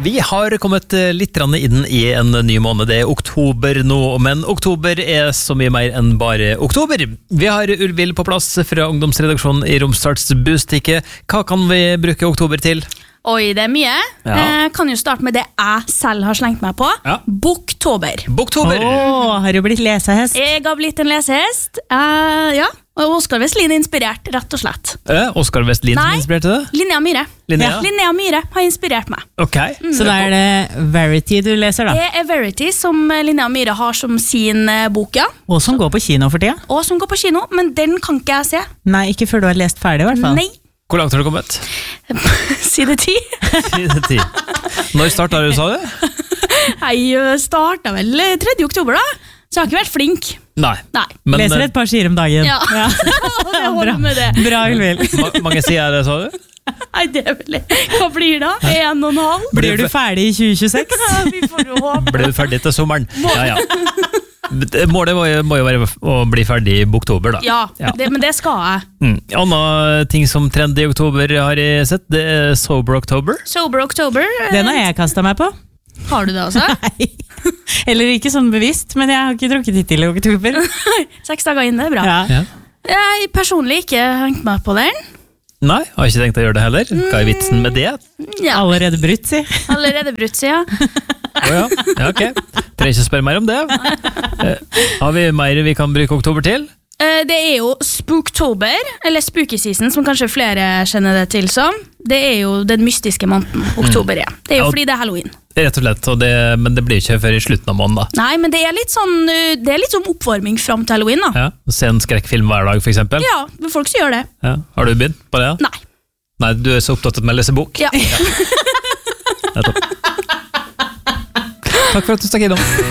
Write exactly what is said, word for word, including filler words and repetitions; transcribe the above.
Vi har kommet litt inn i en ny måned. Det er oktober nå, men oktober er så mye mer enn bare oktober. Vi har Ulvild på plass fra ungdomsredaksjonen i Romsdals Bustikke. Hva kan vi bruke oktober til? Oi, det er mye. Ja. Jeg kan jo starte med det jeg selv har slengt meg på. Ja. Boktober. Boktober! Åh, har du blitt lesehest? Jeg har blitt en lesehest. Uh, ja, og Oskar Vestlin er inspirert, rett og slett. Eh, Oskar Vestlin som Nei. inspirerte det? Linnea Myhre. Linnea? Ja. Linnea Myhre har inspirert meg. Ok. Mm. Så da er det Verity du leser da? Det er Verity som Linnea Myhre har som sin eh, bok, ja. Og som går på kino for tida? Og som går på kino, men den kan ikke jeg se. Nei, ikke før du har lest ferdig i hvert fall. Nei. Hvor langt har du kommet? Side ti. Side ti. Når startet du, sa du? Jeg startet vel tredje oktober da, så jeg har ikke vært flink. Nei. Nei. Men, Leser et par sider om dagen. Ja, og det holder med det. Bra, Ulvild. ma mange sider er det, sa du? Nei, det er vel, hva blir det? En og en halv? Blir du ferdig i tjue tjueseks? Ja, vi får jo håpe. Ble du ferdig til sommeren? Ja, ja. Målet må jo, må jo være å bli ferdig i oktober da. Ja, Ja. det, men det skal jeg. Mm. Anna ting som trend i oktober har jeg sett, det er Sober October. Sober October. eh, Den har jeg kastet meg på. Har du det også? Nei. Eller ikke sånn bevisst, men jeg har ikke drukket hittil i oktober. Seks dager inn, det er bra. Ja. Ja. Jeg personlig ikke hengt meg på den. Nei, har ikke tenkt å gjøre det heller. Hva er vitsen med det? Ja, Allerede brutt, si. allerede brutt siden. Åja, ja, ok. Trenger ikke spørre mer om det. Eh, har vi mer vi kan bruke oktober til? Eh, Det er jo Spooktober, eller Spooky Season, som kanskje flere kjenner det til som. Det er jo den mystiske måneden, oktober, ja. Det er jo Ja. fordi det er Halloween. Rett og slett, og det, men det blir ikke før i slutten av måneden da. Nei, men det er litt sånn, eh, det er litt sånn oppvarming frem til Halloween da. Ja, se en skrekkfilm hver dag, for eksempel. Ja, men folk som gjør det. Ja. Har du begynt på det? Nei. Nei, du er så opptatt med å lese bok. Ja. Nettopp. Takk for at du stakk innom.